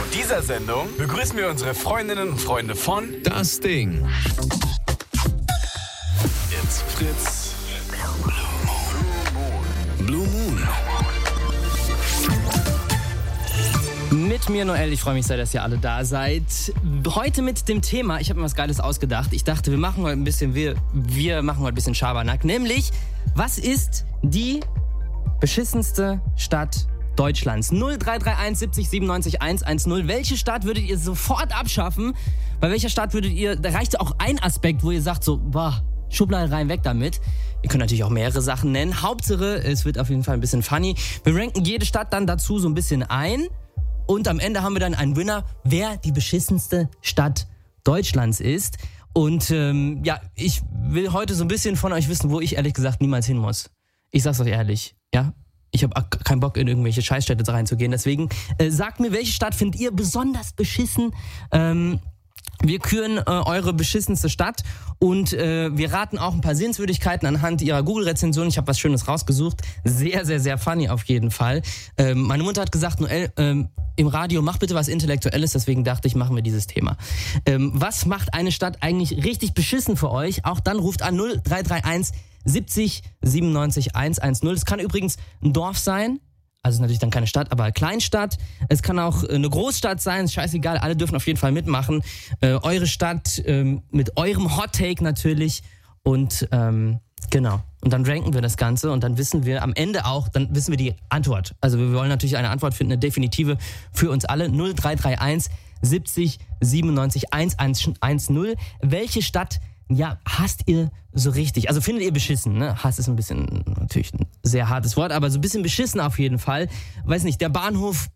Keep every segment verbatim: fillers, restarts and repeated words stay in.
dieser Sendung begrüßen wir unsere Freundinnen und Freunde von Das Ding. It's Fritz Blue Moon. Mit mir Noel, ich freue mich sehr, dass ihr alle da seid. Heute mit dem Thema, ich habe mir was Geiles ausgedacht. Ich dachte, wir machen heute ein bisschen, wir, wir machen heute ein bisschen Schabernack. Nämlich, was ist die beschissenste Stadt Deutschlands? null drei drei eins siebzig siebenundneunzig hundertzehn. Welche Stadt würdet ihr sofort abschaffen? Bei welcher Stadt würdet ihr, da reicht auch ein Aspekt, wo ihr sagt so, boah, Schublade rein, weg damit. Ihr könnt natürlich auch mehrere Sachen nennen. Hauptsache, es wird auf jeden Fall ein bisschen funny. Wir ranken jede Stadt dann dazu so ein bisschen ein. Und am Ende haben wir dann einen Winner, wer die beschissenste Stadt Deutschlands ist. Und ähm, ja, ich will heute so ein bisschen von euch wissen, wo ich ehrlich gesagt niemals hin muss. Ich sag's euch ehrlich, ja. Ich habe keinen Bock, in irgendwelche Scheißstädte reinzugehen. Deswegen äh, sagt mir, welche Stadt findet ihr besonders beschissen? Ähm, wir küren äh, eure beschissenste Stadt und äh, wir raten auch ein paar Sehenswürdigkeiten anhand ihrer Google-Rezension. Ich habe was Schönes rausgesucht. Sehr, sehr, sehr funny auf jeden Fall. Ähm, meine Mutter hat gesagt, Noel, ähm, im Radio mach bitte was Intellektuelles. Deswegen dachte ich, machen wir dieses Thema. Ähm, was macht eine Stadt eigentlich richtig beschissen für euch? Auch dann ruft an null drei drei eins siebzig siebenundneunzig hundertzehn. Es kann übrigens ein Dorf sein. Also natürlich dann keine Stadt, aber eine Kleinstadt. Es kann auch eine Großstadt sein, ist scheißegal, alle dürfen auf jeden Fall mitmachen. Äh, eure Stadt ähm, mit eurem Hot Take natürlich und ähm, genau. Und dann ranken wir das Ganze und dann wissen wir am Ende auch, dann wissen wir die Antwort. Also wir wollen natürlich eine Antwort finden, eine definitive für uns alle. null drei drei eins siebzig siebenundneunzig hundertzehn. Welche Stadt, ja, hasst ihr so richtig? Also findet ihr beschissen, ne? Hass ist ein bisschen, natürlich ein sehr hartes Wort, aber so ein bisschen beschissen auf jeden Fall. Weiß nicht, der Bahnhof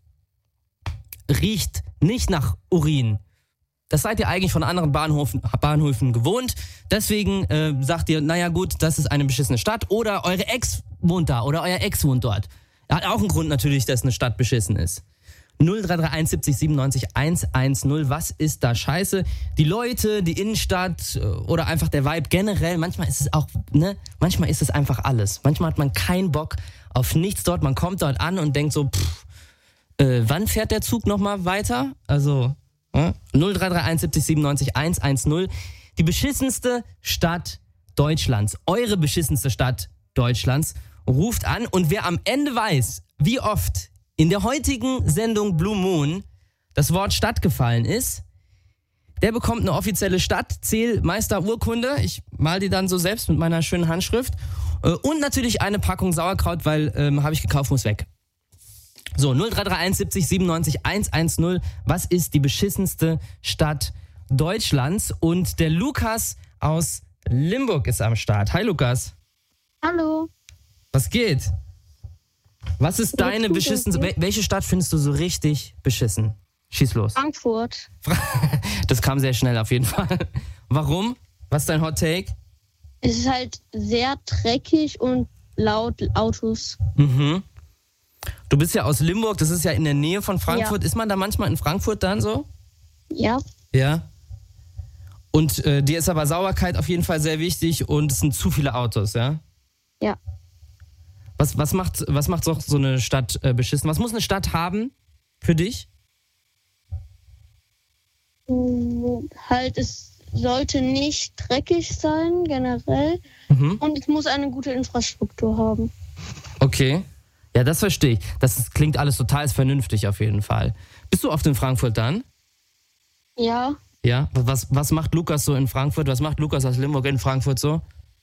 riecht nicht nach Urin. Das seid ihr eigentlich von anderen Bahnhofen, Bahnhöfen gewohnt. Deswegen äh, sagt ihr, naja gut, das ist eine beschissene Stadt. Oder eure Ex wohnt da oder euer Ex wohnt dort. Hat auch einen Grund natürlich, dass eine Stadt beschissen ist. null drei drei eins siebzig siebenundneunzig hundertzehn. Was ist da scheiße? Die Leute, die Innenstadt oder einfach der Vibe generell. Manchmal ist es auch, ne? Manchmal ist es einfach alles. Manchmal hat man keinen Bock auf nichts dort. Man kommt dort an und denkt so, pff, äh, wann fährt der Zug nochmal weiter? Also, äh? null drei drei eins siebzig siebenundneunzig hundertzehn. Die beschissenste Stadt Deutschlands. Eure beschissenste Stadt Deutschlands. Ruft an und wer am Ende weiß, wie oft in der heutigen Sendung Blue Moon das Wort Stadt gefallen ist, der bekommt eine offizielle Stadtzählmeisterurkunde. Ich mal die dann so selbst mit meiner schönen Handschrift. Und natürlich eine Packung Sauerkraut, weil ähm, habe ich gekauft, muss weg. So, null drei drei eins siebzig siebenundneunzig hundertzehn. Was ist die beschissenste Stadt Deutschlands? Und der Lukas aus Limburg ist am Start. Hi Lukas. Hallo. Was geht? Was ist deine beschissenste... Welche Stadt findest du so richtig beschissen? Schieß los. Frankfurt. Das kam sehr schnell auf jeden Fall. Warum? Was ist dein Hot Take? Es ist halt sehr dreckig und laut Autos. Mhm. Du bist ja aus Limburg, das ist ja in der Nähe von Frankfurt. Ja. Ist man da manchmal in Frankfurt dann so? Ja. Ja. Und äh, dir ist aber Sauberkeit auf jeden Fall sehr wichtig und es sind zu viele Autos, ja? Ja. Was, was macht, was macht so, so eine Stadt äh, beschissen? Was muss eine Stadt haben für dich? Halt, es sollte nicht dreckig sein, generell. Mhm. Und es muss eine gute Infrastruktur haben. Okay. Ja, das verstehe ich. Das ist, klingt alles total vernünftig auf jeden Fall. Bist du oft in Frankfurt dann? Ja. Ja? Was, was macht Lukas so in Frankfurt? Was macht Lukas aus Limburg in Frankfurt so?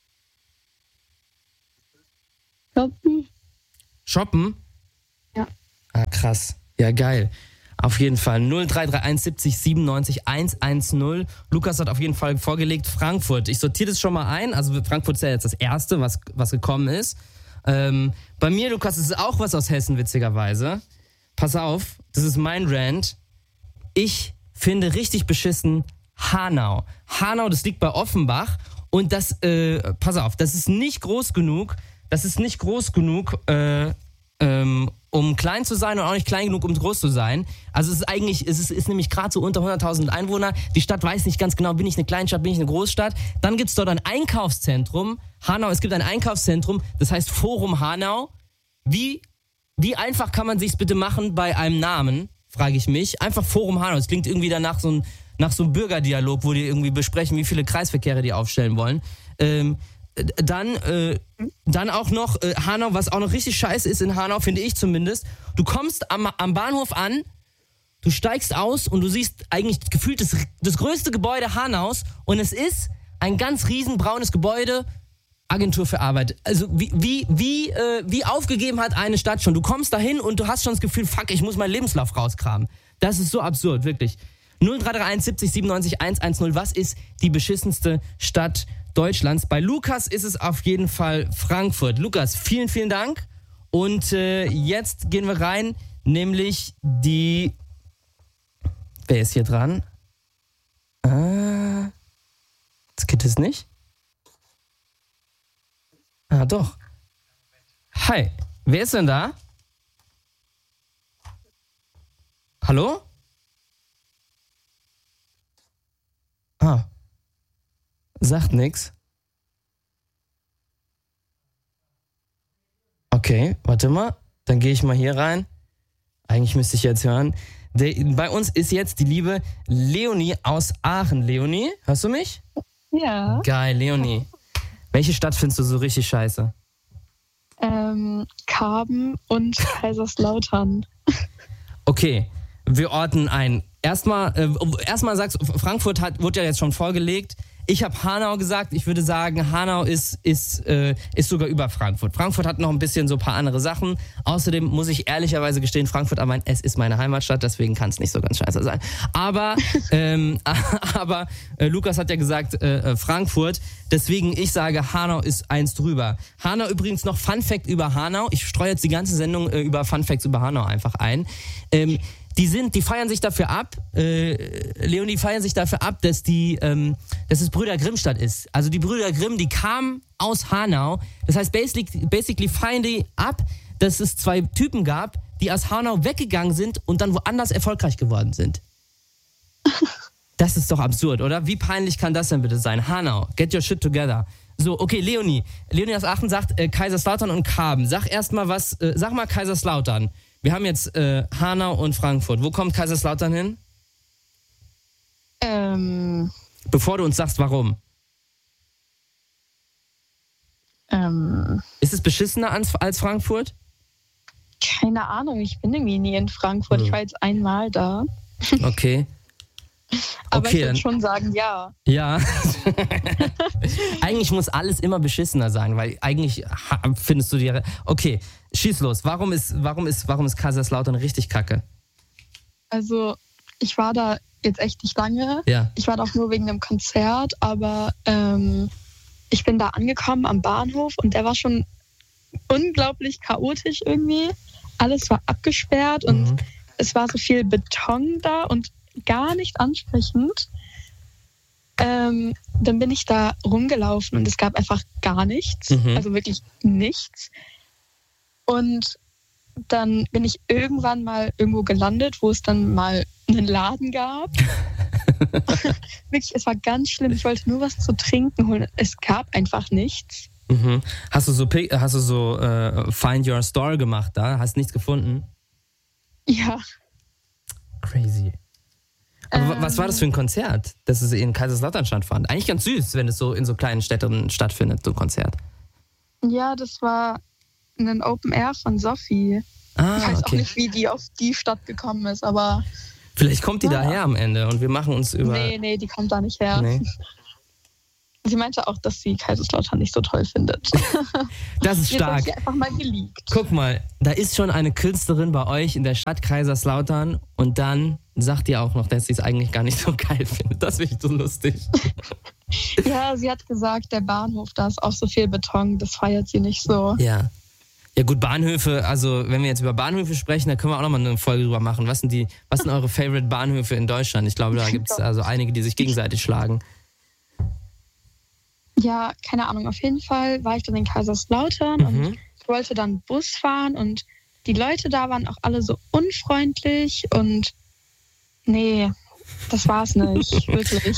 Shoppen. Shoppen? Ja. Ah, krass. Ja, geil. Auf jeden Fall. null drei drei eins siebzig siebenundneunzig hundertzehn. Lukas hat auf jeden Fall vorgelegt Frankfurt. Ich sortiere das schon mal ein. Also Frankfurt ist ja jetzt das Erste, was, was gekommen ist. Ähm, bei mir, Lukas, ist auch was aus Hessen, witzigerweise. Pass auf, das ist mein Rant. Ich finde richtig beschissen Hanau. Hanau, das liegt bei Offenbach. Und das, äh, pass auf, das ist nicht groß genug, das ist nicht groß genug, äh, ähm, um klein zu sein und auch nicht klein genug, um groß zu sein. Also es ist eigentlich, es ist, ist nämlich gerade so unter hunderttausend Einwohner. Die Stadt weiß nicht ganz genau, bin ich eine Kleinstadt, bin ich eine Großstadt. Dann gibt es dort ein Einkaufszentrum. Hanau, es gibt ein Einkaufszentrum, das heißt Forum Hanau. Wie, wie einfach kann man sich's bitte machen bei einem Namen? frage ich mich. Einfach Forum Hanau. Das klingt irgendwie danach so ein, nach so einem Bürgerdialog, wo die irgendwie besprechen, wie viele Kreisverkehre die aufstellen wollen. Ähm, dann, äh, dann auch noch äh, Hanau, was auch noch richtig scheiße ist in Hanau, finde ich zumindest. Du kommst am, am Bahnhof an, du steigst aus und du siehst eigentlich gefühlt das, das größte Gebäude Hanaus und es ist ein ganz riesen braunes Gebäude, Agentur für Arbeit. Also wie, wie, wie, äh, wie aufgegeben hat eine Stadt schon. Du kommst dahin und du hast schon das Gefühl, fuck, ich muss meinen Lebenslauf rauskramen. Das ist so absurd, wirklich. null drei drei eins siebzig siebenundneunzig hundertzehn, was ist die beschissenste Stadt Deutschlands? Bei Lukas ist es auf jeden Fall Frankfurt. Lukas, vielen, vielen Dank. Und äh, jetzt gehen wir rein, nämlich die... Wer ist hier dran? Ah, das geht es nicht? Ah, doch. Hi, wer ist denn da? Hallo? Ah. Sagt nix. Okay, warte mal. Dann gehe ich mal hier rein. Eigentlich müsste ich jetzt hören. Der, bei uns ist jetzt die liebe Leonie aus Aachen. Leonie, hörst du mich? Ja. Geil, Leonie. Welche Stadt findest du so richtig scheiße? Ähm, Karben und Kaiserslautern. Okay, wir ordnen ein. Erstmal, äh, erstmal sagst du, Frankfurt hat, wurde ja jetzt schon vorgelegt. Ich habe Hanau gesagt. Ich würde sagen, Hanau ist, ist, äh, ist sogar über Frankfurt. Frankfurt hat noch ein bisschen so ein paar andere Sachen. Außerdem muss ich ehrlicherweise gestehen, Frankfurt am Main, es ist meine Heimatstadt, deswegen kann es nicht so ganz scheiße sein. Aber, ähm, aber äh, Lukas hat ja gesagt, äh, Frankfurt. Deswegen, ich sage, Hanau ist eins drüber. Hanau übrigens noch Fun Fact über Hanau. Ich streue jetzt die ganze Sendung äh, über Fun Facts über Hanau einfach ein. Ähm, Die sind, die feiern sich dafür ab, äh, Leon, die feiern sich dafür ab, dass die, ähm, dass es Brüder Grimm-Stadt ist. Also die Brüder Grimm, die kamen aus Hanau. Das heißt, basically, basically feiern die ab, dass es zwei Typen gab, die aus Hanau weggegangen sind und dann woanders erfolgreich geworden sind. Das ist doch absurd, oder? Wie peinlich kann das denn bitte sein? Hanau, get your shit together. So, okay, Leonie. Leonie aus Aachen sagt äh, Kaiserslautern und Karben. Sag erst mal was, äh, sag mal Kaiserslautern. Wir haben jetzt äh, Hanau und Frankfurt. Wo kommt Kaiserslautern hin? Ähm, Bevor du uns sagst, warum. ähm, Ist es beschissener als, als Frankfurt? keine Ahnung, ich bin irgendwie nie in Frankfurt. Hm. Ich war jetzt einmal da. Okay. Aber Okay, ich dann- würde schon sagen, ja. Ja. Eigentlich muss alles immer beschissener sein, weil eigentlich ha- findest du die... Okay, schieß los. Warum ist, warum ist, warum ist Kaiserslautern richtig kacke? Also, ich war da jetzt echt nicht lange. Ja. Ich war da auch nur wegen einem Konzert, aber ähm, ich bin da angekommen am Bahnhof und der war schon unglaublich chaotisch irgendwie. Alles war abgesperrt und Mhm. es war so viel Beton da und gar nicht ansprechend. Ähm, dann bin ich da rumgelaufen und es gab einfach gar nichts, Mhm. also wirklich nichts. Und dann bin ich irgendwann mal irgendwo gelandet, wo es dann mal einen Laden gab. Wirklich, es war ganz schlimm. Ich wollte nur was zu trinken holen. Es gab einfach nichts. Mhm. Hast du so, Pick- hast du so äh, Find Your Store gemacht da? Hast nichts gefunden? Ja, Crazy. Aber wa- Ähm. was war das für ein Konzert, dass es in Kaiserslautern stattfand? Eigentlich ganz süß, wenn es so in so kleinen Städten stattfindet, so ein Konzert. ja, das war ein Open Air von Sophie. Ich Ah, weiß auch okay. nicht, wie die auf die Stadt gekommen ist, aber Vielleicht kommt die Ja. daher am Ende und wir machen uns über... nee, nee, die kommt da nicht her. Nee. Sie meinte auch, dass sie Kaiserslautern nicht so toll findet. Das ist Jetzt habe ich stark. ihr einfach mal geleakt. Guck mal, da ist schon eine Künstlerin bei euch in der Stadt Kaiserslautern und dann sagt ihr auch noch, dass sie es eigentlich gar nicht so geil findet. Das finde ich so lustig. Ja, sie hat gesagt, der Bahnhof, da ist auch so viel Beton, das feiert sie nicht so. Ja. Ja gut, Bahnhöfe, also wenn wir jetzt über Bahnhöfe sprechen, da können wir auch nochmal eine Folge drüber machen. Was sind die, was sind eure Favorite Bahnhöfe in Deutschland? Ich glaube, da gibt es also einige, die sich gegenseitig schlagen. Ja, keine Ahnung, auf jeden Fall war ich dann in Kaiserslautern und Mhm. ich wollte dann Bus fahren und die Leute da waren auch alle so unfreundlich und nee, das war's nicht, wirklich.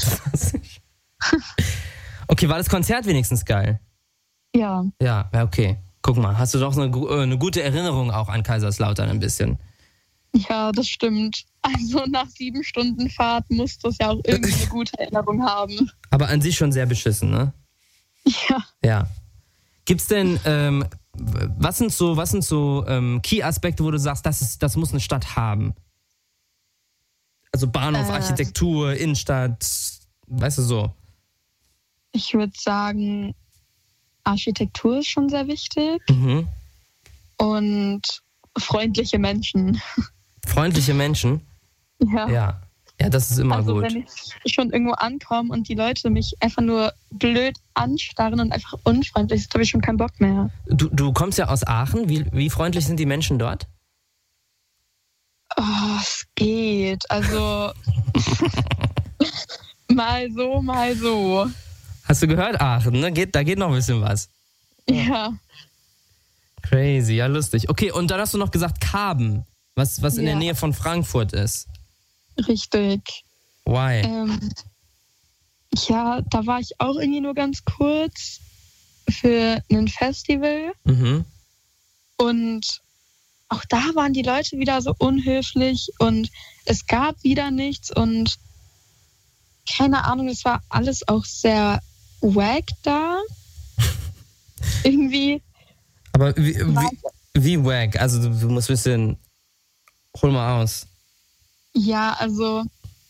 Okay, war das Konzert wenigstens geil? Ja, Ja, ja, okay. Guck mal, hast du doch eine, gu- äh, eine gute Erinnerung auch an Kaiserslautern ein bisschen. Ja, das stimmt. Also nach sieben Stunden Fahrt muss das ja auch irgendwie eine gute Erinnerung haben. Aber an sich schon sehr beschissen, ne? Ja. Ja. Gibt's denn, ähm, was sind so, was sind so ähm, Key-Aspekte, wo du sagst, das, ist, das muss eine Stadt haben? Also Bahnhof, Äh. Architektur, Innenstadt, weißt du so? Ich würde sagen, Architektur ist schon sehr wichtig Mhm. und freundliche Menschen. Freundliche Menschen? Ja. Ja. Ja, das ist immer Also gut. wenn ich schon irgendwo ankomme und die Leute mich einfach nur blöd anstarren und einfach unfreundlich sind, habe ich schon keinen Bock mehr. Du, du kommst ja aus Aachen. Wie, wie freundlich sind die Menschen dort? Oh, es geht. Also mal so, mal so. Hast du gehört, Aachen, ne? Geht, da geht noch ein bisschen was. Ja. Crazy, ja lustig. Okay, und dann hast du noch gesagt Karben, was, was in Ja. der Nähe von Frankfurt ist. Richtig. Why? Ähm, ja, da war ich auch irgendwie nur ganz kurz für ein Festival Mhm. und auch da waren die Leute wieder so unhöflich und es gab wieder nichts und keine Ahnung, es war alles auch sehr wack da. Irgendwie Aber wie, war wie, wie wack? Also du, du musst ein bisschen, hol mal aus. ja, also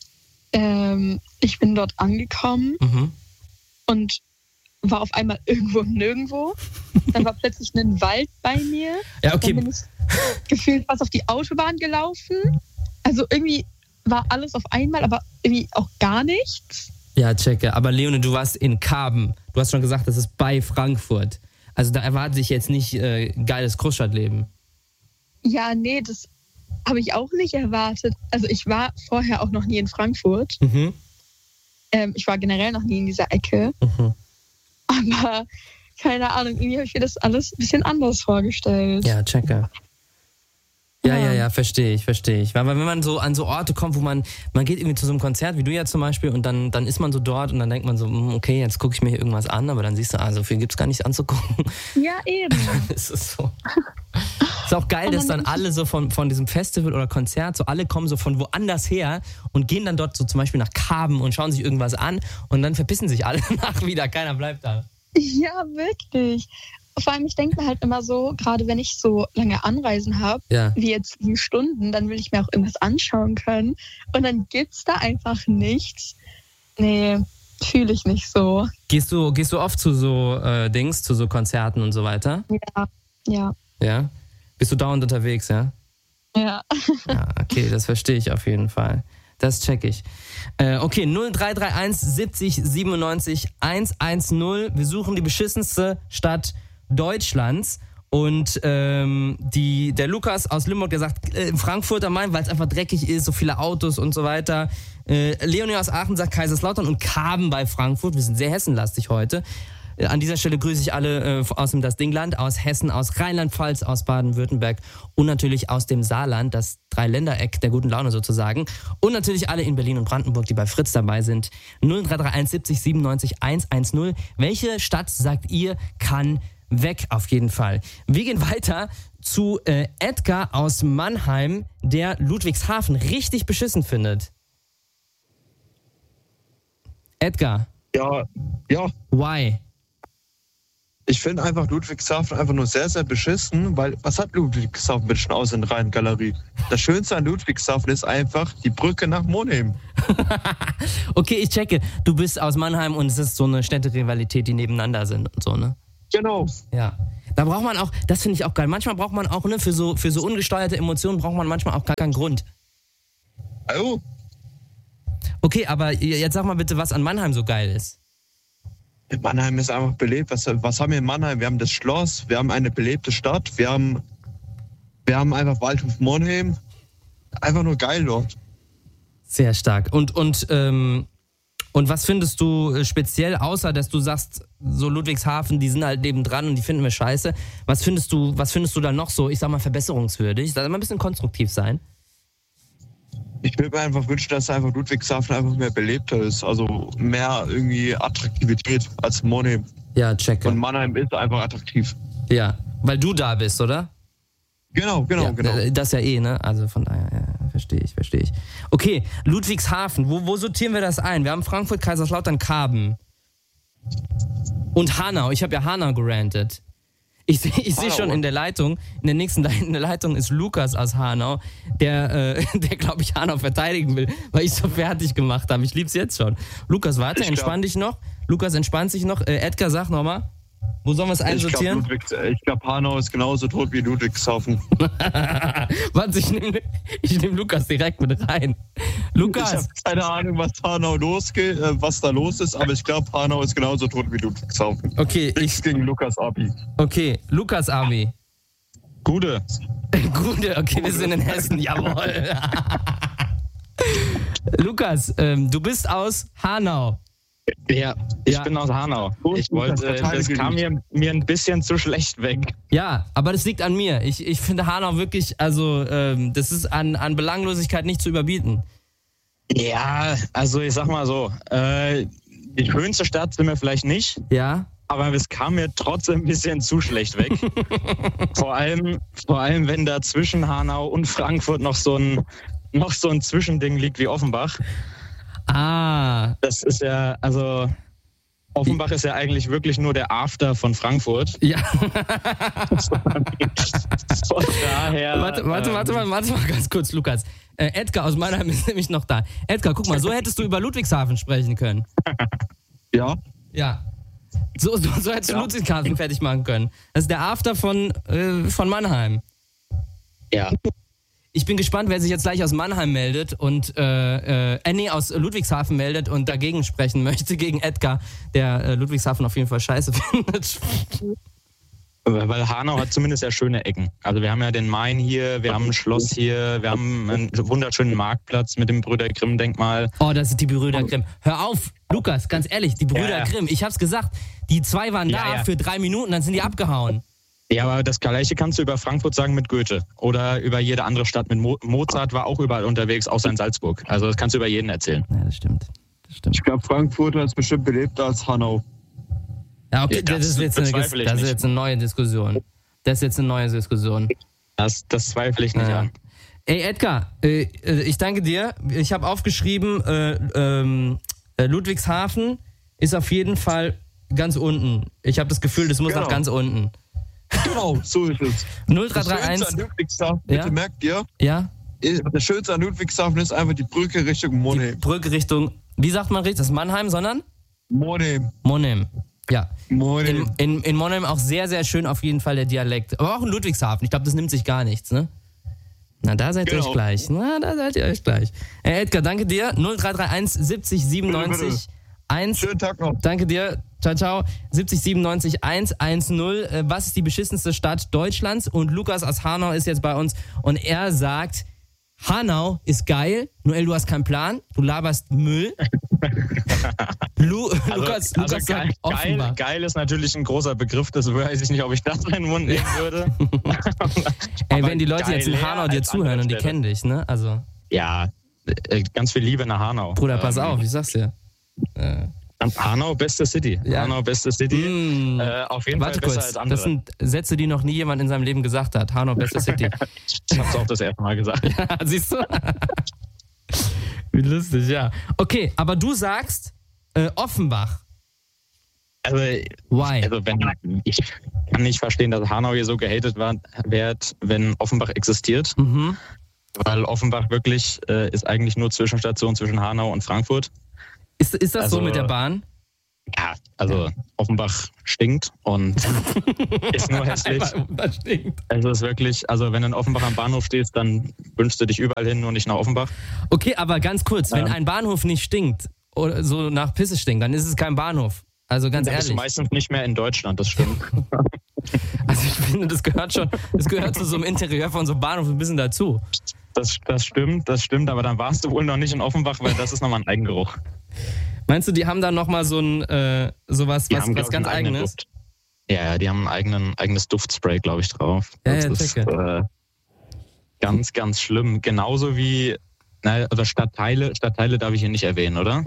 ähm, ich bin dort angekommen Mhm. und war auf einmal irgendwo und nirgendwo. Dann war plötzlich ein Wald bei mir. Ja, okay. Dann bin ich gefühlt fast auf die Autobahn gelaufen. Also irgendwie war alles auf einmal, aber irgendwie auch gar nichts. Ja, checke. Aber Leone, du warst in Karben. Du hast schon gesagt, das ist bei Frankfurt. Also da erwarte ich jetzt nicht äh, geiles Großstadtleben. Ja, nee, das habe ich auch nicht erwartet. Also ich war vorher auch noch nie in Frankfurt. Mhm. Ähm, ich war generell noch nie in dieser Ecke. Mhm. Aber keine Ahnung, irgendwie habe ich mir das alles ein bisschen anders vorgestellt. Ja, checke. Ja, ja, Ja. ja, verstehe ich, verstehe ich. Weil weil wenn man so an so Orte kommt, wo man, man geht irgendwie zu so einem Konzert, wie du ja zum Beispiel, und dann, dann ist man so dort und dann denkt man so, hm, okay, jetzt gucke ich mir hier irgendwas an, aber dann siehst du, ah, so viel gibt's gar nicht anzugucken. Ja, eben. Es ist so. Ist auch geil, Und dass dann dann alle so von, von diesem Festival oder Konzert, so alle kommen so von woanders her und gehen dann dort so zum Beispiel nach Karben und schauen sich irgendwas an und dann verpissen sich alle danach wieder, keiner bleibt da. Ja, wirklich. Vor allem, ich denke mir halt immer so, gerade wenn ich so lange Anreisen habe, Ja. wie jetzt sieben Stunden, dann will ich mir auch irgendwas anschauen können. Und dann gibt's da einfach nichts. Nee, fühle ich nicht so. Gehst du, gehst du oft zu so äh, Dings, zu so Konzerten und so weiter? Ja, ja, Ja? Bist du dauernd unterwegs, ja? ja. Ja, okay, das verstehe ich auf jeden Fall. Das check ich. Äh, okay, null drei drei eins siebzig siebenundneunzig hundertzehn. Wir suchen die beschissenste Stadt Deutschlands. Und ähm, die, der Lukas aus Limburg, der sagt äh, Frankfurt am Main, weil es einfach dreckig ist, so viele Autos und so weiter. Äh, Leonie aus Aachen sagt Kaiserslautern und Karben bei Frankfurt. Wir sind sehr hessenlastig heute. Äh, an dieser Stelle grüße ich alle äh, aus dem Das Dingland, aus Hessen, aus Rheinland-Pfalz, aus Baden-Württemberg und natürlich aus dem Saarland, das Dreiländereck der guten Laune sozusagen. Und natürlich alle in Berlin und Brandenburg, die bei Fritz dabei sind. null drei drei eins siebzig siebenundneunzig hundertzehn. Welche Stadt, sagt ihr, kann weg auf jeden Fall? Wir gehen weiter zu äh, Edgar aus Mannheim, der Ludwigshafen richtig beschissen findet. Edgar, Ja, ja. why? Ich finde einfach Ludwigshafen einfach nur sehr, sehr beschissen, weil was hat Ludwigshafen bitte schon aus in der Rheingalerie? Das Schönste an Ludwigshafen ist einfach die Brücke nach Monheim. Okay, ich checke. Du bist aus Mannheim und es ist so eine Städterivalität, die nebeneinander sind und so, ne? Genau. Ja. Da braucht man auch, das finde ich auch geil. Manchmal braucht man auch, ne, für so, für so ungesteuerte Emotionen braucht man manchmal auch gar keinen Grund. Oh, Okay, aber jetzt sag mal bitte, was an Mannheim so geil ist. Mannheim ist einfach belebt. Was, was haben wir in Mannheim? Wir haben das Schloss, wir haben eine belebte Stadt, wir haben, wir haben einfach Waldhof Monheim. Einfach nur geil dort. Sehr stark. Und, und, ähm, und was findest du speziell, außer dass du sagst, so Ludwigshafen, die sind halt nebendran und die finden wir scheiße. Was findest du, was findest du da noch so, ich sag mal, verbesserungswürdig? Soll mal ein bisschen konstruktiv sein. Ich würde mir einfach wünschen, dass einfach Ludwigshafen einfach mehr belebter ist. Also mehr irgendwie Attraktivität als Monheim. Ja, checke. Und Mannheim ist einfach attraktiv. Ja, weil du da bist, oder? Genau, genau, ja, genau. Das ja eh, ne? Also von daher, ja, verstehe ich, verstehe ich. Okay, Ludwigshafen, wo, wo sortieren wir das ein? Wir haben Frankfurt, Kaiserslautern, Karben. Und Hanau, ich habe ja Hanau gerantet. Ich sehe ich seh schon in der Leitung, in der nächsten in der Leitung ist Lukas aus Hanau, der, äh, der glaube ich, Hanau verteidigen will, weil ich so fertig gemacht habe. Ich lieb's jetzt schon. Lukas, warte, ich entspann glaub, dich noch. Lukas, entspannt sich noch. Äh, Edgar, sag nochmal. Wo sollen wir es einsortieren? Ich glaube, glaub, Hanau ist genauso tot wie Ludwigshafen. Warte, ich nehme ich nehm Lukas direkt mit rein. Lukas. Ich habe keine Ahnung, was Hanau losgeht, äh, was da los ist, aber ich glaube, Hanau ist genauso tot wie Ludwigshafen. Okay. Nichts ich, gegen Lukas Abi. Okay, Lukas Abi. Gude. Gude, okay, Gude. Wir sind in Hessen, jawohl. Lukas, ähm, du bist aus Hanau. Ja, ich ja. bin aus Hanau. Ich wollte, das kam mir, mir ein bisschen zu schlecht weg. Ja, aber das liegt an mir. Ich, ich finde Hanau wirklich, also ähm, das ist an, an Belanglosigkeit nicht zu überbieten. Ja, also ich sag mal so, äh, die schönste Stadt sind wir vielleicht nicht. Ja. Aber es kam mir trotzdem ein bisschen zu schlecht weg. vor allem, vor allem, wenn da zwischen Hanau und Frankfurt noch so ein, noch so ein Zwischending liegt wie Offenbach. Ah. Das ist ja, also Offenbach ist ja eigentlich wirklich nur der After von Frankfurt. Ja. Von daher. Warte, warte, ähm, warte mal, warte mal ganz kurz, Lukas. Äh, Edgar aus Mannheim ist nämlich noch da. Edgar, guck mal, so hättest du über Ludwigshafen sprechen können. Ja. Ja. So, so, so hättest du ja. Ludwigshafen fertig machen können. Das ist der After von, äh, von Mannheim. Ja. Ich bin gespannt, wer sich jetzt gleich aus Mannheim meldet und äh, äh, nee, aus Ludwigshafen meldet und dagegen sprechen möchte, gegen Edgar, der äh, Ludwigshafen auf jeden Fall scheiße findet. Weil Hanau hat zumindest ja schöne Ecken. Also wir haben ja den Main hier, wir haben ein Schloss hier, wir haben einen wunderschönen Marktplatz mit dem Brüder Grimm-Denkmal. Oh, das sind die Brüder Grimm. Hör auf, Lukas, ganz ehrlich, die Brüder ja, ja. Grimm, ich hab's gesagt, die zwei waren ja, da ja. für drei Minuten, dann sind die abgehauen. Ja, aber das Gleiche kannst du über Frankfurt sagen mit Goethe oder über jede andere Stadt mit Mo- Mozart war auch überall unterwegs, außer in Salzburg. Also das kannst du über jeden erzählen. Ja, das stimmt. Das stimmt. Ich glaube, Frankfurt ist bestimmt belebter als Hanau. Ja, okay, ja, das, das, ist jetzt eine, das ist jetzt eine neue Diskussion. Das ist jetzt eine neue Diskussion. Das, das zweifle ich nicht ja. an. Ey, Edgar, äh, ich danke dir. Ich habe aufgeschrieben, äh, ähm, Ludwigshafen ist auf jeden Fall ganz unten. Ich habe das Gefühl, das muss genau. nach ganz unten. Genau, so ist es. null drei drei eins. Das Schönste an Ludwigshafen, bitte ja? merkt ihr, ja? das Schönste an Ludwigshafen ist einfach die Brücke Richtung Monheim. Die Brücke Richtung, wie sagt man richtig, das ist Mannheim, sondern? Monheim. Monheim, ja. Monheim. In, in, in Monheim auch sehr, sehr schön auf jeden Fall der Dialekt. Aber auch in Ludwigshafen, ich glaube, das nimmt sich gar nichts, ne? Na, da seid ihr genau. euch gleich. Na, da seid ihr euch gleich. Hey, Edgar, danke dir. null drei drei eins siebzig siebenundneunzig eins. Schönen Tag noch. Danke dir. Ciao, ciao. siebzig siebenundneunzig eins eins null. Was ist die beschissenste Stadt Deutschlands? Und Lukas aus Hanau ist jetzt bei uns und er sagt, Hanau ist geil. Noel, du hast keinen Plan. Du laberst Müll. Lu- also, Lukas, also Lukas geil, sagt offenbar. Geil, geil ist natürlich ein großer Begriff. Das weiß ich nicht, ob ich das in den Mund nehmen würde. Ey, wenn die Leute jetzt in Hanau dir zuhören und die kennen dich, ne? Also. Ja, ganz viel Liebe nach Hanau. Bruder, pass ähm, auf, ich sag's dir. Äh. Hanau, beste City. Ja. Hanau, beste City. Mm. Äh, auf jeden Warte Fall besser kurz, als andere. das sind Sätze, die noch nie jemand in seinem Leben gesagt hat. Hanau, beste City. Ich hab's auch das erste Mal gesagt. Ja, siehst du? Wie lustig, ja. Okay, aber du sagst äh, Offenbach. Also, Why? also wenn, ich kann nicht verstehen, dass Hanau hier so gehatet wird, wenn Offenbach existiert. Mhm. Weil Offenbach wirklich äh, ist eigentlich nur Zwischenstation zwischen Hanau und Frankfurt. Ist, ist das also, so mit der Bahn? Ja, also Offenbach stinkt und ist nur hässlich. Das stinkt. Also es ist wirklich, also wenn du in Offenbach am Bahnhof stehst, dann wünschst du dich überall hin, nur nicht nach Offenbach. Okay, aber ganz kurz, wenn Ja. ein Bahnhof nicht stinkt oder so nach Pisse stinkt, dann ist es kein Bahnhof. Also ganz Das ist ehrlich. meistens nicht mehr in Deutschland, das stimmt. Also ich finde, das gehört schon, das gehört zu so einem Interieur von so einem Bahnhof ein bisschen dazu. Das, das stimmt, das stimmt, aber dann warst du wohl noch nicht in Offenbach, weil das ist nochmal ein Eigengeruch. Meinst du, die haben da nochmal so ein, äh, sowas, Die was, haben, was glaub ich, ganz einen eigenen eigenes? Duft. Ja, ja, die haben ein eigenen, eigenes Duftspray, glaube ich, drauf. Ja, Das ja, ist checke. äh, ganz, ganz schlimm. Genauso wie, naja, oder Stadtteile, Stadtteile darf ich hier nicht erwähnen, oder?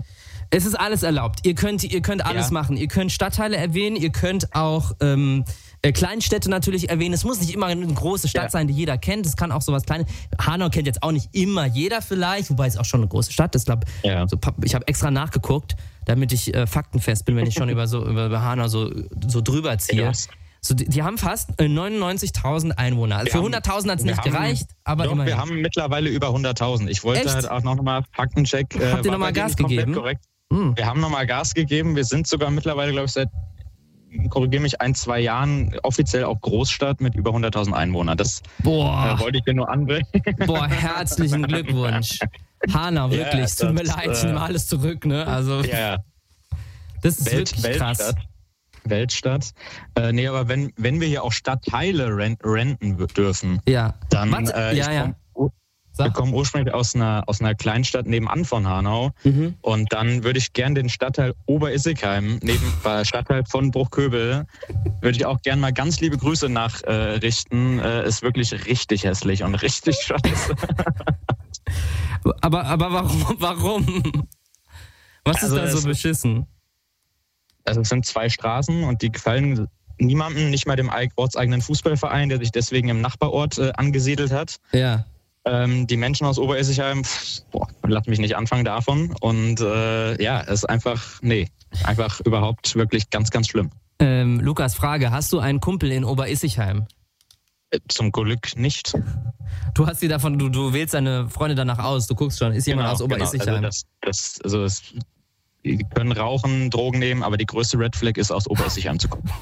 Es ist alles erlaubt. Ihr könnt, ihr könnt alles Ja. machen. Ihr könnt Stadtteile erwähnen, ihr könnt auch ähm, äh, Kleinstädte natürlich erwähnen. Es muss nicht immer eine große Stadt Ja. sein, die jeder kennt. Es kann auch sowas Kleines. Hanau kennt jetzt auch nicht immer jeder vielleicht, wobei es auch schon eine große Stadt ist. Glaub, Ja. so, ich habe extra nachgeguckt, damit ich äh, faktenfest bin, wenn ich schon über, so, über, über Hanau so, so drüber ziehe. Ja. So, die, die haben fast äh, neunundneunzigtausend Einwohner. Also Wir für haben- hunderttausend hat es wir nicht haben- gereicht, aber Doch, immerhin. wir haben mittlerweile über hunderttausend. Ich wollte Echt? halt auch noch mal Faktencheck. Äh, Habt ihr war noch mal bei dir Gas nicht komplett gegeben? Korrekt. Hm. Wir haben nochmal Gas gegeben. Wir sind sogar mittlerweile, glaube ich, seit, korrigiere mich, ein, zwei Jahren offiziell auch Großstadt mit über hunderttausend Einwohnern. Das Boah. äh, wollte ich dir nur anbringen. Boah, herzlichen Glückwunsch. Hanau, wirklich. Ja, es tut mir das, leid, ich äh, nehme alles zurück. Ne? Also, Ja, das ist Welt, wirklich krass. Weltstadt. Weltstadt. Äh, nee, aber wenn, wenn wir hier auch Stadtteile rent, renten w- dürfen, Ja. dann Warte, äh, ja, ich ja. komm, ur- wir Sag. kommen ursprünglich aus einer, aus einer Kleinstadt nebenan von Hanau. Mhm. Und dann würde ich gern den Stadtteil Oberissigheim, neben äh, Stadtteil von Bruchköbel, würde ich auch gern mal ganz liebe Grüße nachrichten. Äh, ist wirklich richtig hässlich und richtig scheiße. Aber, aber warum? Warum? Was Also ist da so es- beschissen? Also es sind zwei Straßen und die gefallen niemandem, nicht mal dem eig- ortseigenen Fußballverein, der sich deswegen im Nachbarort äh, angesiedelt hat. Ja. Ähm, die Menschen aus Oberissigheim, pff, boah, lass mich nicht anfangen davon. Und äh, ja, es ist einfach, nee, einfach überhaupt wirklich ganz, ganz schlimm. Ähm, Lukas, Frage: Hast du einen Kumpel in Oberissigheim? Äh, Zum Glück nicht. Du hast die davon, du, du wählst deine Freunde danach aus. Du guckst schon, ist jemand aus Genau, Oberissigheim? Also das, das, also es, die können rauchen, Drogen nehmen, aber die größte Red Flag ist, aus Oberissigheim zu kommen.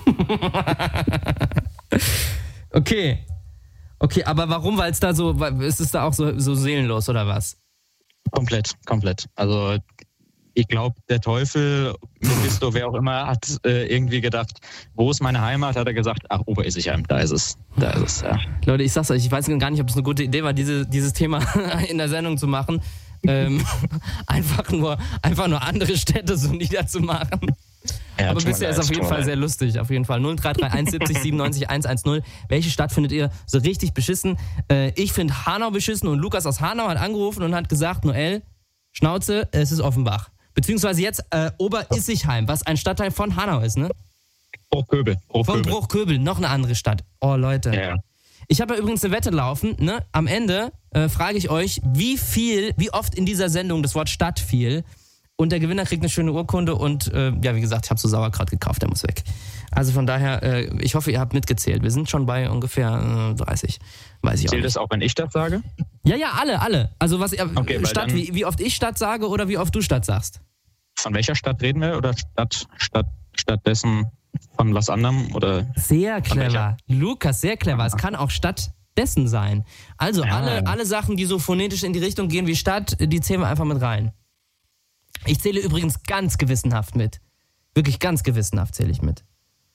Okay. Okay, aber warum? Weil es da so, weil- ist es da auch so, so seelenlos oder was? Komplett, komplett. Also ich glaube, der Teufel, Mephisto, wer auch immer, hat äh, irgendwie gedacht, wo ist meine Heimat? Hat er gesagt, ach, Oberissigheim, da ist es. Da ist es, ja. Leute, ich sag's euch, ich weiß gar nicht, ob es eine gute Idee war, diese, dieses Thema in der Sendung zu machen. Ähm, einfach, nur, einfach nur andere Städte so niederzumachen. Ja, Aber tut mir bisher ist leid, auf jeden tut mir Fall leid. sehr lustig, auf jeden Fall. null drei drei eins siebzig siebenundneunzig hundertzehn. Welche Stadt findet ihr so richtig beschissen? Äh, ich finde Hanau beschissen und Lukas aus Hanau hat angerufen und hat gesagt, Noel, Schnauze, es ist Offenbach. Beziehungsweise jetzt äh, Oberissigheim, was ein Stadtteil von Hanau ist, ne? Bruchköbel. Von Bruchköbel. Bruchköbel, noch eine andere Stadt. Oh, Leute. Ja, ja. Ich habe ja übrigens eine Wette laufen, ne? Am Ende äh, frage ich euch, wie viel, wie oft in dieser Sendung das Wort Stadt fiel. Und der Gewinner kriegt eine schöne Urkunde und äh, ja, wie gesagt, ich habe so Sauerkraut gekauft, der muss weg. Also von daher, äh, ich hoffe, ihr habt mitgezählt. Wir sind schon bei ungefähr äh, dreißig. Weiß ich auch Zählt nicht. es auch, wenn ich das sage? Ja, ja, alle, alle. Also was äh, Okay, weil Stadt, dann- wie, wie oft ich Stadt sage oder wie oft du Stadt sagst. Von welcher Stadt reden wir? Oder Stadt, Stadt, stattdessen von was anderem? Oder Sehr clever. welcher? Lukas, sehr clever. Es kann auch stattdessen sein. Also Ja. alle, alle Sachen, die so phonetisch in die Richtung gehen wie Stadt, die zählen wir einfach mit rein. Ich zähle übrigens ganz gewissenhaft mit. Wirklich ganz gewissenhaft zähle ich mit.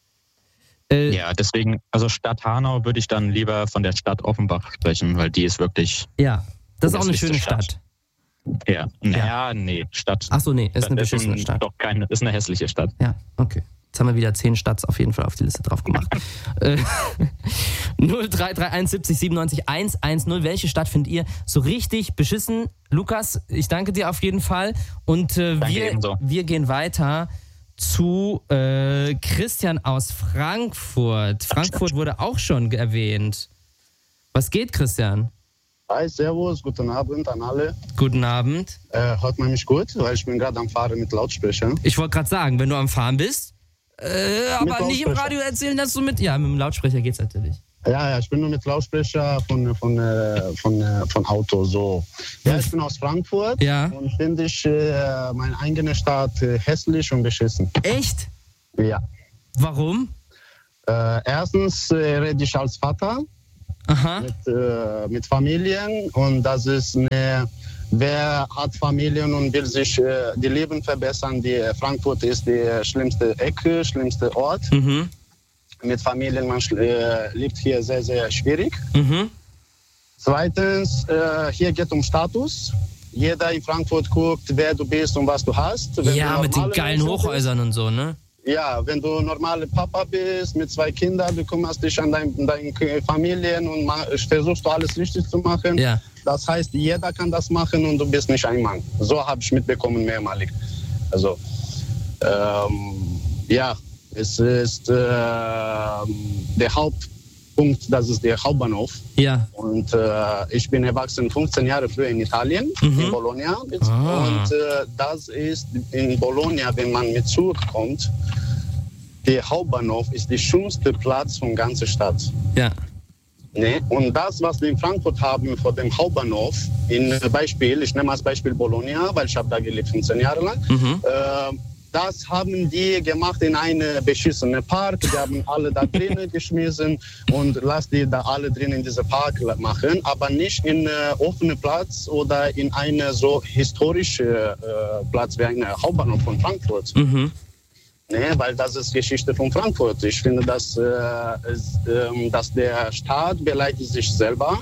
Äh, ja, deswegen, also Stadt Hanau würde ich dann lieber von der Stadt Offenbach sprechen, weil die ist wirklich, ja, das ist auch eine hässlichste schöne Stadt. Stadt. ja, naja, nee, Stadt. Ach so, nee, ist eine Stadt beschissene Essen, Stadt. Doch keine, ist eine hässliche Stadt. Ja, okay. Jetzt haben wir wieder zehn Stadt auf jeden Fall auf die Liste drauf gemacht. äh, null drei drei eins siebzig siebenundneunzig hundertzehn. Welche Stadt findet ihr so richtig beschissen? Lukas, ich danke dir auf jeden Fall. Und äh, Danke wir, ebenso. wir gehen weiter zu äh, Christian aus Frankfurt. Frankfurt wurde auch schon erwähnt. Was geht, Christian? Hi, servus, guten Abend an alle. Guten Abend. Äh, hört man mich gut? Weil ich bin gerade am Fahren mit Lautsprecher. Ich wollte gerade sagen, wenn du am Fahren bist, äh, aber nicht im Lautsprecher. Radio erzählen, dass du mit... Ja, mit dem Lautsprecher geht's natürlich. Ja, ja, ich bin nur mit Lautsprecher von, von, äh, von, äh, von Auto, so. Ja, ich bin aus Frankfurt Ja. und finde ich äh, meine eigene Stadt äh, hässlich und beschissen. Echt? Ja. Warum? Äh, erstens äh, rede ich als Vater Aha. mit, äh, mit Familien und das ist eine... Wer hat Familien und will sich äh, die Leben verbessern? Die, Frankfurt ist die schlimmste Ecke, schlimmste Ort. Mhm. Mit Familien, man äh, lebt hier sehr, sehr schwierig. Mhm. Zweitens, äh, hier geht um Status. Jeder in Frankfurt guckt, wer du bist und was du hast. Wenn Ja, du mit den normale geilen Menschen Hochhäusern und so, ne? Bist, ja, wenn du normaler Papa bist, mit zwei Kindern, du kümmerst dich an dein, deine Familien und ma- versuchst du alles richtig zu machen. Ja. Das heißt, jeder kann das machen und du bist nicht ein Mann. So habe ich mitbekommen mehrmalig. Also, ähm, ja, es ist äh, der Hauptpunkt, das ist der Hauptbahnhof. Ja. Und äh, ich bin erwachsen fünfzehn Jahre früher in Italien, Mhm. in Bologna. Ah. Und äh, das ist in Bologna, wenn man mit Zug kommt, der Hauptbahnhof ist der schönste Platz von ganzer Stadt. Ja. Ne? Und das, was wir in Frankfurt haben vor dem Hauptbahnhof, in Beispiel, ich nehme als Beispiel Bologna, weil ich habe da gelebt fünfzehn Jahre lang, Mhm. äh, das haben die gemacht in einen beschissenen Park. Die haben alle da drinnen geschmissen und lass die da alle drinnen in diesem Park machen, aber nicht in einen offenen Platz oder in einen so historischen äh, Platz wie ein Hauptbahnhof von Frankfurt. Mhm. Ne, weil das ist Geschichte von Frankfurt. Ich finde, dass, äh, es, ähm, dass der Staat beleidigt sich selber.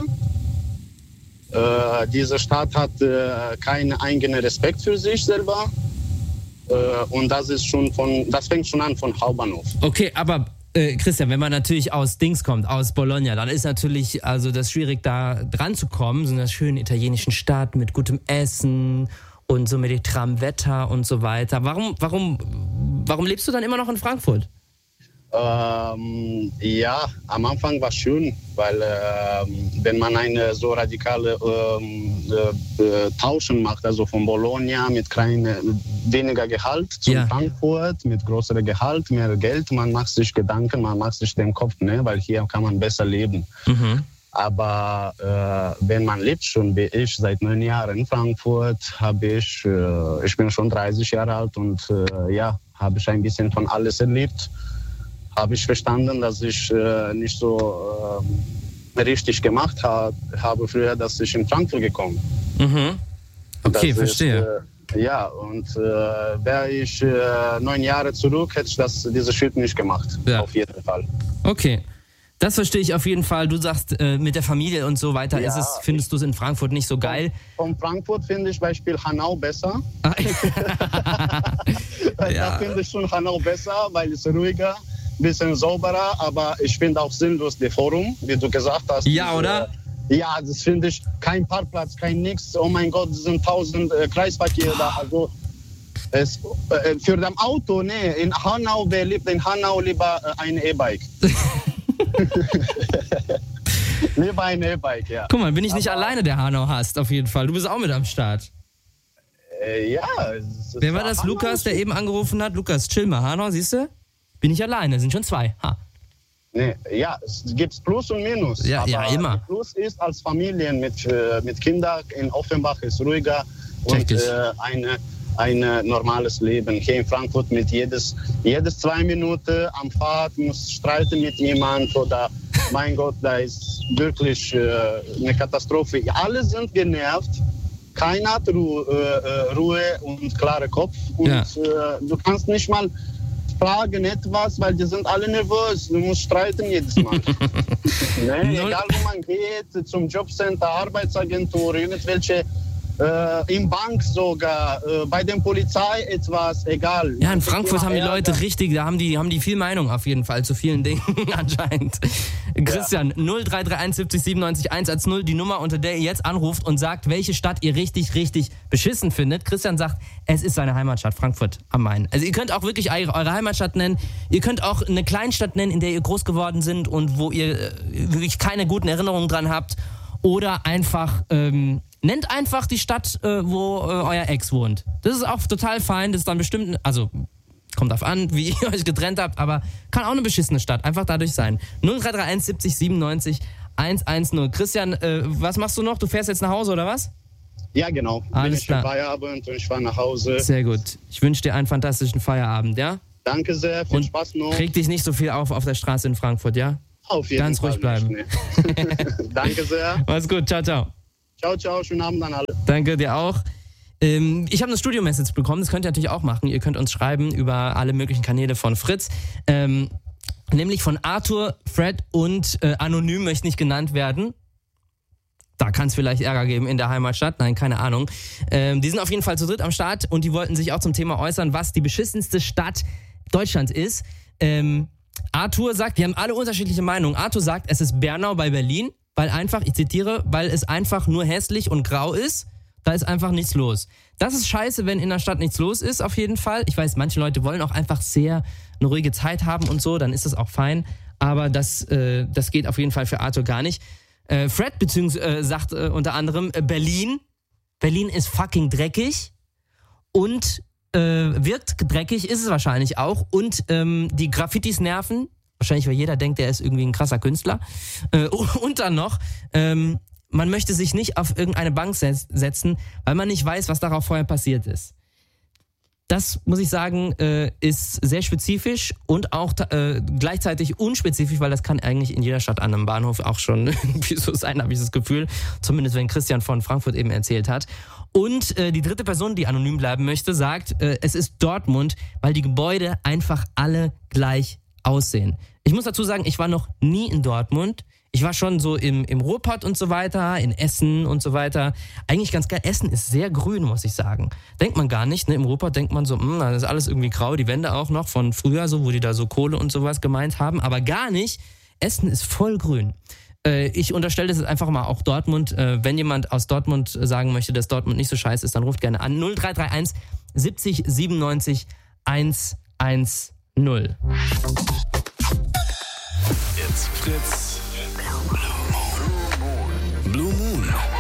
Äh, diese Staat hat äh, keinen eigenen Respekt für sich selber. Äh, und das ist schon von, das fängt schon an von Hauptbahnhof. Okay, aber äh, Christian, wenn man natürlich aus Dings kommt, aus Bologna, dann ist natürlich also das schwierig, da dran zu kommen, so einer schönen italienischen Stadt mit gutem Essen und so mediterranem Wetter und so weiter. Warum, warum, warum lebst du dann immer noch in Frankfurt? Ähm, ja, am Anfang war es schön, weil ähm, wenn man eine so radikale ähm, äh, äh, Tauschen macht, also von Bologna mit kleine, weniger Gehalt zu Ja. Frankfurt mit größerem Gehalt, mehr Geld, man macht sich Gedanken, man macht sich den Kopf, ne, weil hier kann man besser leben. Mhm. Aber äh, wenn man lebt schon wie ich seit neun Jahren in Frankfurt, habe ich, äh, ich bin schon dreißig Jahre alt und äh, ja, habe ich ein bisschen von alles erlebt. Habe ich verstanden, dass ich äh, nicht so äh, richtig gemacht ha- habe früher, dass ich in Frankfurt gekommen. Mhm. Okay, Das verstehe. Ist, äh, ja, und äh, wäre ich äh, neun Jahre zurück, hätte ich das, diese Schritt nicht gemacht. Ja. Auf jeden Fall. Okay. Das verstehe ich auf jeden Fall. Du sagst, äh, mit der Familie und so weiter Ja, ist es, findest du es in Frankfurt nicht so geil. Von Frankfurt finde ich Beispiel Hanau besser. Ah, Da Ja. finde ich schon Hanau besser, weil es ruhiger, ein bisschen sauberer, aber ich finde auch sinnlos die Forum, wie du gesagt hast. Ja, diese- oder? Ja, das finde ich, kein Parkplatz, kein nix. Oh mein Gott, es sind tausend äh, Kreisverkehr da. Also es, äh, für das Auto, nee, in Hanau, wer liebt in Hanau lieber äh, ein E-Bike? Lieber ein E-Bike, ja. Guck mal, bin ich nicht alleine, der Hanau hasst, auf jeden Fall. Du bist auch mit am Start. Äh, ja. es ist- Wer war das? Hanau Lukas, ist- der eben angerufen hat? Lukas, chill mal, Hanau, siehst du? Bin ich alleine, sind schon zwei. Ha. Nee, ja, es gibt Plus und Minus. Ja, aber ja, immer. Plus ist als Familien mit, äh, mit Kindern in Offenbach ist ruhiger und Check ich. äh, eine ein äh, normales Leben. Hier in Frankfurt mit jedes, jedes zwei Minuten am Fahrt muss streiten mit jemand oder mein Gott, da ist wirklich äh, eine Katastrophe. Alle sind genervt. Keiner hat Ru äh, Ruhe und klaren Kopf. Und Ja. äh, du kannst nicht mal fragen etwas, weil die sind alle nervös. Du musst streiten jedes Mal. ne? Null- Egal wo man geht, zum Jobcenter, Arbeitsagentur, irgendwelche äh, im Bank sogar, äh, bei der Polizei etwas, egal. Ja, in Frankfurt haben die Ärger. Leute richtig, da haben die, haben die viel Meinung auf jeden Fall zu vielen Dingen anscheinend. Christian, null drei drei eins siebzig siebenundneunzig eins eins null, die Nummer, unter der ihr jetzt anruft und sagt, welche Stadt ihr richtig, richtig beschissen findet. Christian sagt, es ist seine Heimatstadt, Frankfurt am Main. Also ihr könnt auch wirklich eure, eure Heimatstadt nennen. Ihr könnt auch eine Kleinstadt nennen, in der ihr groß geworden sind und wo ihr äh, wirklich keine guten Erinnerungen dran habt. Oder einfach, ähm, nennt einfach die Stadt, äh, wo äh, euer Ex wohnt. Das ist auch total fein, das ist dann bestimmt, also kommt drauf an, wie ihr euch getrennt habt, aber kann auch eine beschissene Stadt einfach dadurch sein. null drei drei eins siebzig siebenundneunzig hundertzehn. Christian, äh, was machst du noch? Du fährst jetzt nach Hause oder was? Ja, genau. Alles Bin ich klar. im Feierabend und ich fahre nach Hause. Sehr gut. Ich wünsche dir einen fantastischen Feierabend, ja? Danke sehr, viel Und Spaß noch. Reg dich nicht so viel auf auf der Straße in Frankfurt, ja? Auf jeden ganz Fall ruhig bleiben. nicht, nee. Danke sehr. Mach's gut, ciao, ciao. Ciao, ciao, schönen Abend an alle. Danke dir auch. Ähm, ich habe eine Studio-Message bekommen, das könnt ihr natürlich auch machen. Ihr könnt uns schreiben über alle möglichen Kanäle von Fritz. Ähm, nämlich von Arthur, Fred und äh, Anonym möchte nicht genannt werden. Da kann es vielleicht Ärger geben in der Heimatstadt. Nein, keine Ahnung. Ähm, die sind auf jeden Fall zu dritt am Start und die wollten sich auch zum Thema äußern, was die beschissenste Stadt Deutschlands ist. Ähm, Arthur sagt, wir haben alle unterschiedliche Meinungen. Arthur sagt, es ist Bernau bei Berlin, weil einfach, ich zitiere, weil es einfach nur hässlich und grau ist. Da ist einfach nichts los. Das ist scheiße, wenn in der Stadt nichts los ist, auf jeden Fall. Ich weiß, manche Leute wollen auch einfach sehr eine ruhige Zeit haben und so, dann ist das auch fein. Aber das, äh, das geht auf jeden Fall für Arthur gar nicht. Äh, Fred beziehungsweise äh, sagt äh, unter anderem äh, Berlin. Berlin ist fucking dreckig und äh, wirkt dreckig, ist es wahrscheinlich auch. Und ähm, die Graffitis nerven. Wahrscheinlich, weil jeder denkt, der ist irgendwie ein krasser Künstler. Äh, und dann noch... Ähm, Man möchte sich nicht auf irgendeine Bank setzen, weil man nicht weiß, was darauf vorher passiert ist. Das, muss ich sagen, ist sehr spezifisch und auch gleichzeitig unspezifisch, weil das kann eigentlich in jeder Stadt an einem Bahnhof auch schon irgendwie so sein, habe ich das Gefühl. Zumindest, wenn Christian von Frankfurt eben erzählt hat. Und die dritte Person, die anonym bleiben möchte, sagt, es ist Dortmund, weil die Gebäude einfach alle gleich aussehen. Ich muss dazu sagen, ich war noch nie in Dortmund. Ich war schon so im, im Ruhrpott und so weiter, in Essen und so weiter. Eigentlich ganz geil. Essen ist sehr grün, muss ich sagen. Denkt man gar nicht, ne? Im Ruhrpott denkt man so, mh, das ist alles irgendwie grau, die Wände auch noch von früher, so, wo die da so Kohle und sowas gemeint haben. Aber gar nicht. Essen ist voll grün. Äh, ich unterstelle das jetzt einfach mal auch Dortmund. Äh, wenn jemand aus Dortmund sagen möchte, dass Dortmund nicht so scheiße ist, dann ruft gerne an. null drei drei eins siebzig siebenundneunzig hundertzehn. Jetzt Fritz. Blue Moon.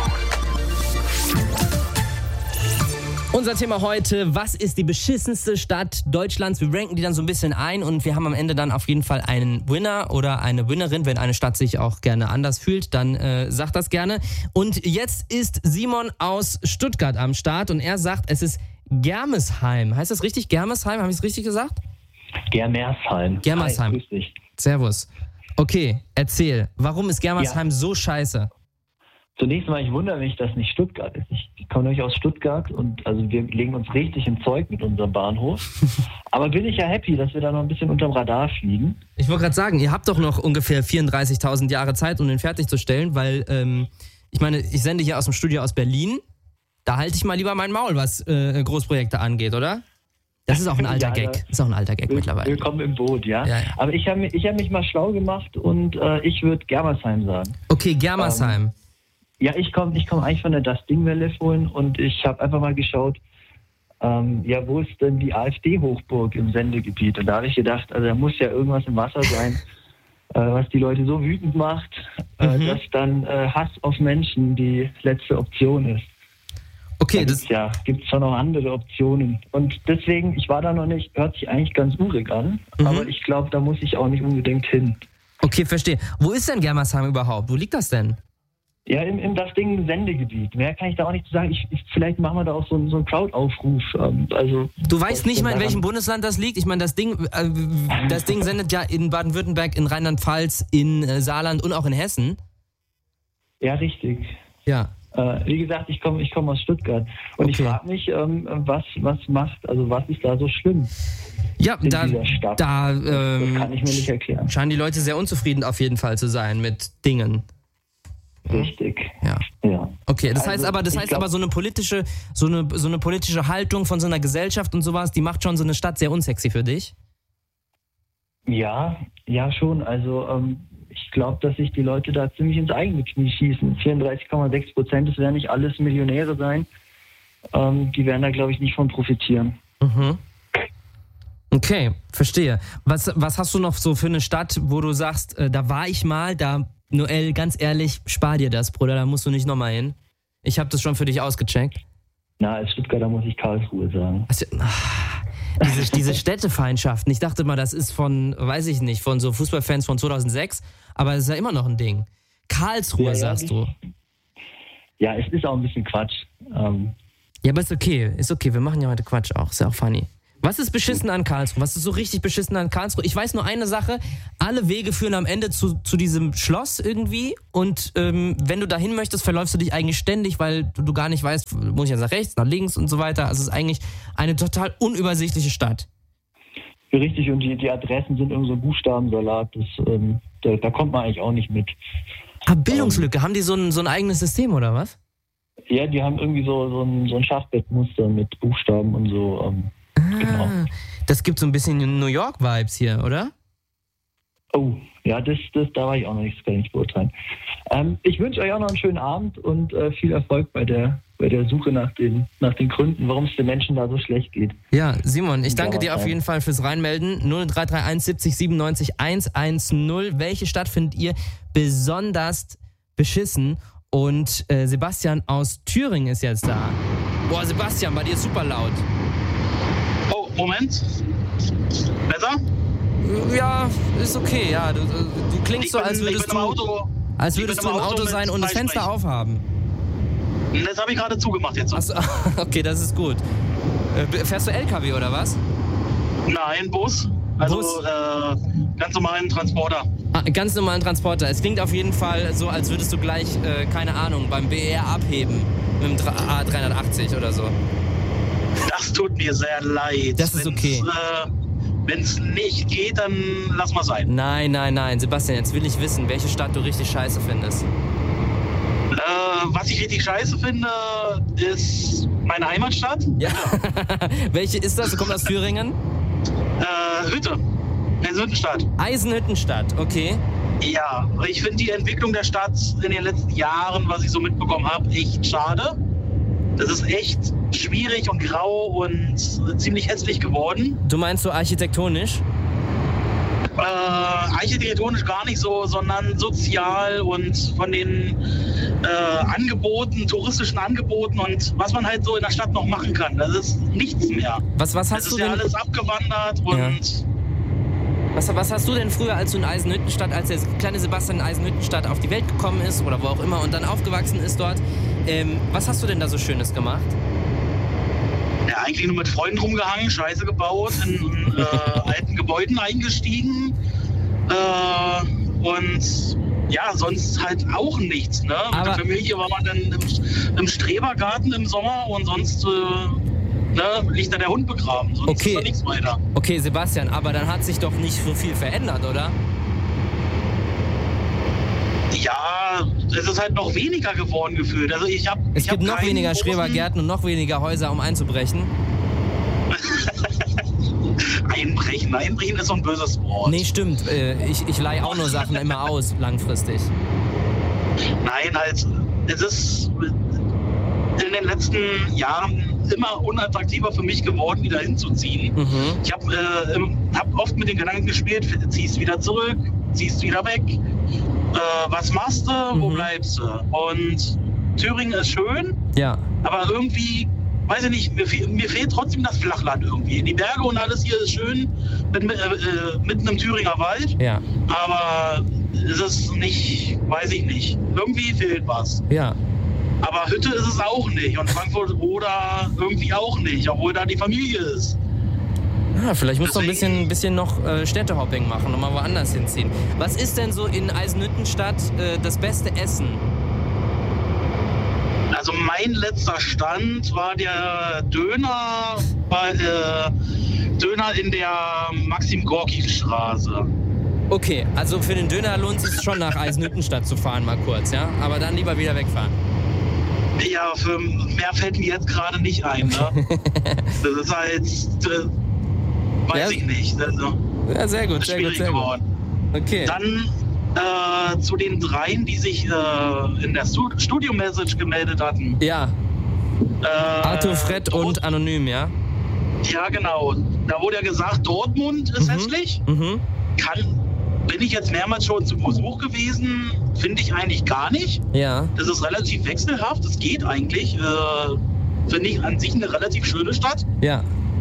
Unser Thema heute, was ist die beschissenste Stadt Deutschlands? Wir ranken die dann so ein bisschen ein und wir haben am Ende dann auf jeden Fall einen Winner oder eine Winnerin. Wenn eine Stadt sich auch gerne anders fühlt, dann äh, sagt das gerne. Und jetzt ist Simon aus Stuttgart am Start und er sagt, es ist Germersheim. Heißt das richtig? Germersheim? Habe ich es richtig gesagt? Germersheim. Germersheim. Hi, grüß dich. Servus. Okay, erzähl. Warum ist Germersheim ja. so scheiße? Zunächst mal, ich wundere mich, dass nicht Stuttgart ist. Ich komme nämlich aus Stuttgart und also wir legen uns richtig im Zeug mit unserem Bahnhof. Aber bin ich ja happy, dass wir da noch ein bisschen unterm Radar fliegen. Ich wollte gerade sagen, ihr habt doch noch ungefähr vierunddreißigtausend Jahre Zeit, um den fertigzustellen, weil ähm, ich meine, ich sende hier aus dem Studio aus Berlin. Da halte ich mal lieber mein Maul, was äh, Großprojekte angeht, oder? Das ist auch ein alter ja, Gag. Ist auch ein alter Gag mittlerweile. Willkommen im Boot, ja. ja, ja. Aber ich habe ich hab mich mal schlau gemacht und äh, ich würde Germersheim sagen. Okay, Germersheim. Ähm, ja, ich komme ich komm eigentlich von der Das Ding-Welle vorhin und ich habe einfach mal geschaut, ähm, ja, wo ist denn die AfD-Hochburg im Sendegebiet? Und da habe ich gedacht, also da muss ja irgendwas im Wasser sein, äh, was die Leute so wütend macht, äh, mhm. dass dann äh, Hass auf Menschen die letzte Option ist. Okay, da das gibt's ja, gibt es schon noch andere Optionen. Und deswegen, ich war da noch nicht, hört sich eigentlich ganz urig an, mhm. aber ich glaube, da muss ich auch nicht unbedingt hin. Okay, verstehe. Wo ist denn Germersheim überhaupt? Wo liegt das denn? Ja, im, im das Ding Sendegebiet. Mehr kann ich da auch nicht zu sagen. Ich, ich, vielleicht machen wir da auch so, so einen Crowd-Aufruf. Ähm, also, du weißt nicht mal, in welchem Bundesland das liegt? Ich meine, das Ding, äh, das Ding sendet ja in Baden-Württemberg, in Rheinland-Pfalz, in äh, Saarland und auch in Hessen. Ja, richtig. Ja. Äh, wie gesagt, ich komme ich komm aus Stuttgart. Und okay. ich frage mich, ähm, was, was macht, also was ist da so schlimm? Ja, in da, dieser Stadt? da ähm, das kann ich mir nicht erklären. Scheinen die Leute sehr unzufrieden auf jeden Fall zu sein mit Dingen. Richtig. Ja. ja. Okay, das also, heißt aber, das heißt glaub, aber so eine politische, so eine, so eine politische Haltung von so einer Gesellschaft und sowas, die macht schon so eine Stadt sehr unsexy für dich? Ja, ja schon. Also ähm, ich glaube, dass sich die Leute da ziemlich ins eigene Knie schießen. vierunddreißig Komma sechs Prozent, das werden nicht alles Millionäre sein. Ähm, die werden da, glaube ich, nicht von profitieren. Mhm. Okay, verstehe. Was, was hast du noch so für eine Stadt, wo du sagst, äh, da war ich mal, da Noel, ganz ehrlich, spar dir das, Bruder, da musst du nicht nochmal hin. Ich habe das schon für dich ausgecheckt. Na, als Stuttgarter muss ich Karlsruhe sagen. Also, ach, diese, diese Städtefeindschaften, ich dachte mal, das ist von, weiß ich nicht, von so Fußballfans von zweitausendsechs, aber es ist ja immer noch ein Ding. Karlsruhe, ja, ja, sagst du. Ja, es ist auch ein bisschen Quatsch. Ähm, ja, aber ist okay, ist okay, wir machen ja heute Quatsch auch, ist ja auch funny. Was ist beschissen an Karlsruhe? Was ist so richtig beschissen an Karlsruhe? Ich weiß nur eine Sache, alle Wege führen am Ende zu, zu diesem Schloss irgendwie und ähm, wenn du dahin möchtest, verläufst du dich eigentlich ständig, weil du, du gar nicht weißt, muss ich jetzt nach rechts, nach links und so weiter. Also es ist eigentlich eine total unübersichtliche Stadt. Richtig, und die, die Adressen sind irgendwie so Buchstabensalat, das, ähm, da, da kommt man eigentlich auch nicht mit. Ah, Bildungslücke, ähm, haben die so ein, so ein eigenes System oder was? Ja, die haben irgendwie so, so ein, so ein Schachbrettmuster mit Buchstaben und so. Ähm, Ah, genau. Das gibt so ein bisschen New York-Vibes hier, oder? Oh, ja, das, das, da war ich auch noch nicht, das kann ich nicht beurteilen. Ähm, ich wünsche euch auch noch einen schönen Abend und äh, viel Erfolg bei der bei der Suche nach den, nach den Gründen, warum es den Menschen da so schlecht geht. Ja, Simon, ich danke Ja, dir auf ja. jeden Fall fürs Reinmelden. null drei drei eins siebzig siebenundneunzig hundertzehn. Welche Stadt findet ihr besonders beschissen? Und äh, Sebastian aus Thüringen ist jetzt da. Boah, Sebastian, bei dir ist super laut. Oh, Moment. Besser? Ja, ist okay, ja. Du, du klingst Ich so, bin- als ich würdest bin im du, Auto. als Ich würdest bin du im im Auto Auto mit sein und das Fenster Freisprechen. aufhaben. Das habe ich gerade zugemacht jetzt. Achso, okay, das ist gut. Äh, fährst du L K W oder was? Nein, Bus. Also Bus? Äh, ganz normalen Transporter. Ah, ganz normalen Transporter. Es klingt auf jeden Fall so, als würdest du gleich, äh, keine Ahnung, beim B R abheben. Mit dem Dra- A dreihundertachtzig oder so. Das tut mir sehr leid. Das ist okay. Wenn es äh, nicht geht, dann lass mal sein. Nein, nein, nein. Sebastian, jetzt will ich wissen, welche Stadt du richtig scheiße findest. Äh, was ich richtig scheiße finde, ist meine Heimatstadt. Ja. Welche ist das? Du kommst aus Thüringen? Äh, Hütte. Eisenhüttenstadt. Eisenhüttenstadt, okay. Ja, ich finde die Entwicklung der Stadt in den letzten Jahren, was ich so mitbekommen habe, echt schade. Das ist echt schwierig und grau und ziemlich hässlich geworden. Du meinst so architektonisch? Äh, architektonisch gar nicht so, sondern sozial und von den äh, Angeboten, touristischen Angeboten und was man halt so in der Stadt noch machen kann. Das ist nichts mehr. Was, was Das hast ist du ja denn? alles abgewandert und Ja. Was, was hast du denn früher, als du in Eisenhüttenstadt, als der kleine Sebastian in Eisenhüttenstadt auf die Welt gekommen ist oder wo auch immer und dann aufgewachsen ist dort, ähm, was hast du denn da so Schönes gemacht? ja, eigentlich nur mit Freunden rumgehangen, Scheiße gebaut, in äh, alten Gebäuden eingestiegen äh, und ja, sonst halt auch nichts. Ne? Mit Aber- der Familie war man dann im, im Strebergarten im Sommer und sonst äh, ne, liegt da der Hund begraben. Sonst Okay. ist da nichts weiter. Okay, Sebastian, aber dann hat sich doch nicht so viel verändert, oder? Ja, es ist halt noch weniger geworden gefühlt. Also ich hab, Es ich gibt hab noch keinen weniger großen- Schrebergärten und noch weniger Häuser, um einzubrechen. Einbrechen, einbrechen ist so ein böses Wort. Nee, stimmt. Äh, ich ich leihe auch nur Sachen immer aus, langfristig. Nein, halt, es ist in den letzten Jahren immer unattraktiver für mich geworden, wieder hinzuziehen. Mhm. Ich habe äh, im- hab oft mit den Gedanken gespielt, ziehst wieder zurück, ziehst wieder weg. Äh, was machst du, wo Mhm. bleibst du? Und Thüringen ist schön, Ja. aber irgendwie, weiß ich nicht, mir, fe mir fehlt trotzdem das Flachland irgendwie. Die Berge und alles hier ist schön, mit, äh, äh, mitten im Thüringer Wald, Ja. aber es ist nicht, weiß ich nicht. Irgendwie fehlt was. Ja. Aber Hütte ist es auch nicht und Frankfurt oder irgendwie auch nicht, obwohl da die Familie ist. Ah, vielleicht musst du ein Deswegen- bisschen, bisschen noch äh, Städtehopping machen und mal woanders hinziehen. Was ist denn so in Eisenhüttenstadt äh, das beste Essen? Also mein letzter Stand war der Döner, bei, äh, Döner in der Maxim-Gorki-Straße. Okay, also für den Döner lohnt es sich schon nach Eisenhüttenstadt zu fahren, mal kurz, ja? Aber dann lieber wieder wegfahren. Ja, für mehr fällt mir jetzt gerade nicht ein. Ne? Das ist halt, äh, weiß Ja. ich nicht. Also, Ja, sehr gut, sehr gut, schwierig sehr gut. geworden. Okay. Dann äh, zu den dreien, die sich äh, in der Stu- Studio-Message gemeldet hatten. Ja, Äh, Arthur, Fred und Anonym, ja? Ja, genau. Da wurde ja gesagt, Dortmund ist Mhm. hässlich. Mhm. Kann, bin ich jetzt mehrmals schon zum Besuch gewesen, finde ich eigentlich gar nicht. Ja. Das ist relativ wechselhaft, es geht eigentlich. Äh, finde ich an sich eine relativ schöne Stadt. Ja.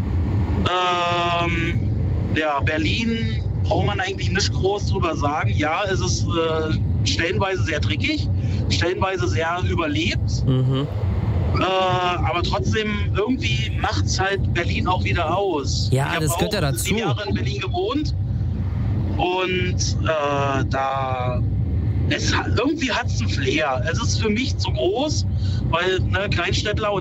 Ähm, ja, Berlin braucht man eigentlich nicht groß drüber sagen. Ja, es ist äh, stellenweise sehr dreckig, stellenweise sehr überlebt. Mhm. Äh, aber trotzdem, irgendwie macht es halt Berlin auch wieder aus. Ja, ich hab das auch gehört ja dazu. sieben Jahre in Berlin gewohnt und äh, da es hat, irgendwie hat es einen Flair. Es ist für mich zu groß, weil ne, Kleinstädtler und